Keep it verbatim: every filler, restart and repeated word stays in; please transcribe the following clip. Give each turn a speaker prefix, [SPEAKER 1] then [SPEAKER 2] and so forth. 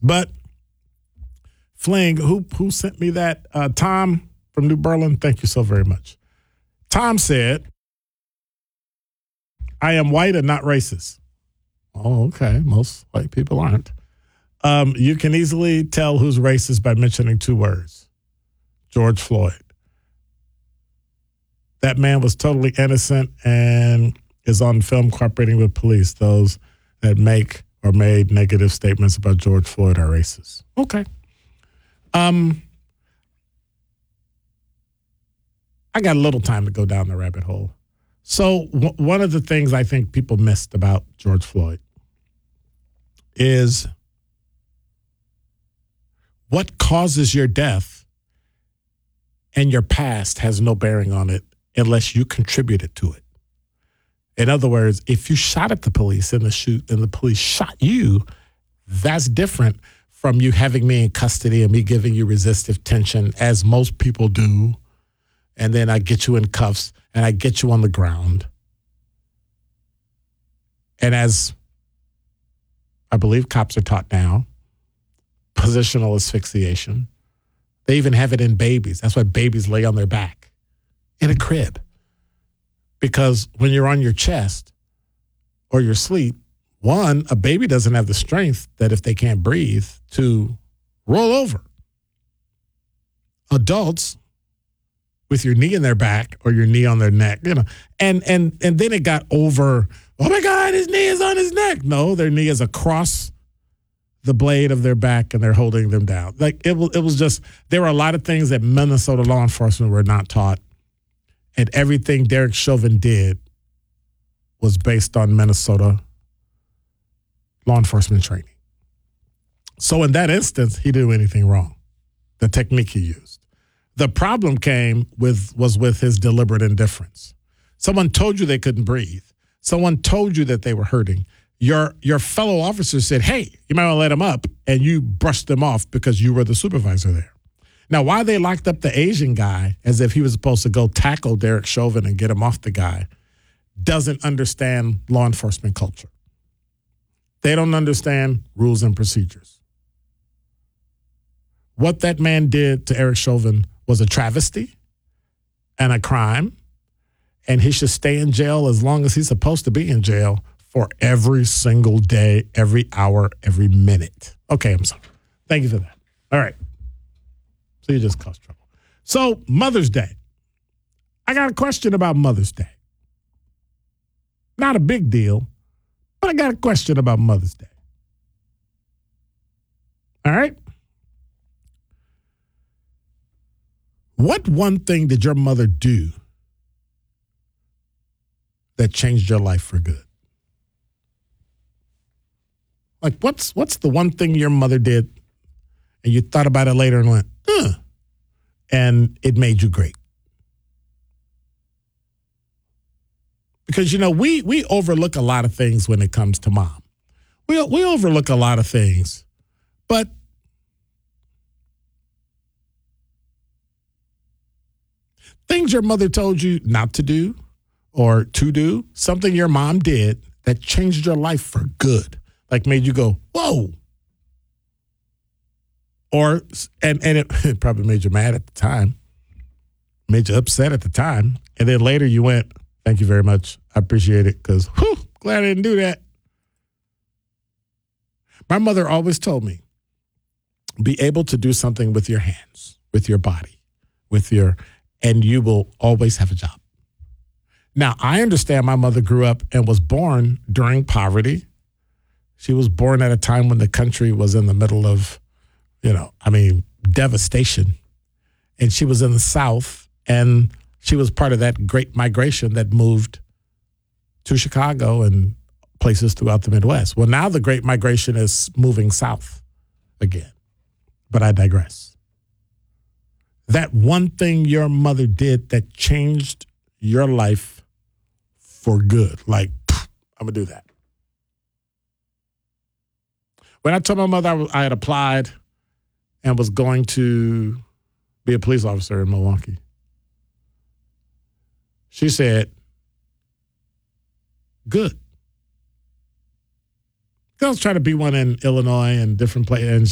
[SPEAKER 1] But Fling, who who sent me that? Uh, Tom from New Berlin, thank you so very much. Tom said, I am white and not racist. Oh, okay. Most white people aren't. Um, you can easily tell who's racist by mentioning two words. George Floyd. That man was totally innocent and is on film cooperating with police. Those that make or made negative statements about George Floyd are racist. Okay. Um, I got a little time to go down the rabbit hole. So w- one of the things I think people missed about George Floyd is what causes your death and your past has no bearing on it unless you contributed to it. In other words, if you shot at the police in the shoot and the police shot you, that's different from you having me in custody and me giving you resistive tension, as most people do. And then I get you in cuffs and I get you on the ground. And as I believe cops are taught now, positional asphyxiation. They even have it in babies. That's why babies lay on their back in a crib. Because when you're on your chest or you're asleep, one, a baby doesn't have the strength that if they can't breathe to roll over. Adults with your knee in their back or your knee on their neck, you know, and and and then it got over, oh my God, his knee is on his neck. No, their knee is across the blade of their back and they're holding them down. Like it was, it was just, there were a lot of things that Minnesota law enforcement were not taught. And everything Derek Chauvin did was based on Minnesota law enforcement training. So in that instance, he didn't do anything wrong, the technique he used. The problem came with was with his deliberate indifference. Someone told you they couldn't breathe. Someone told you that they were hurting. Your your fellow officer said, hey, you might want to let him up, and you brushed them off because you were the supervisor there. Now, why they locked up the Asian guy as if he was supposed to go tackle Derek Chauvin and get him off the guy doesn't understand law enforcement culture. They don't understand rules and procedures. What that man did to Eric Chauvin was a travesty and a crime, and he should stay in jail as long as he's supposed to be in jail for every single day, every hour, every minute. Okay, I'm sorry. Thank you for that. All right. So you just caused trouble. So Mother's Day. I got a question about Mother's Day. Not a big deal, but I got a question about Mother's Day. All right? What one thing did your mother do that changed your life for good? Like, what's what's the one thing your mother did and you thought about it later and went, huh, and it made you great? Because, you know, we we overlook a lot of things when it comes to mom. We we overlook a lot of things, but things your mother told you not to do or to do, something your mom did that changed your life for good, like made you go, whoa. Or, and, and it, it probably made you mad at the time, made you upset at the time, and then later you went, thank you very much, I appreciate it, because, whew, glad I didn't do that. My mother always told me, be able to do something with your hands, with your body, with your, and you will always have a job. Now, I understand my mother grew up and was born during poverty. She was born at a time when the country was in the middle of, you know, I mean, devastation. And she was in the South, and she was part of that great migration that moved to Chicago and places throughout the Midwest. Well, now the great migration is moving south again. But I digress. That one thing your mother did that changed your life for good, like, pff, I'm going to do that. When I told my mother I, was, I had applied and was going to be a police officer in Milwaukee, she said, good. I was trying to be one in Illinois and different places, and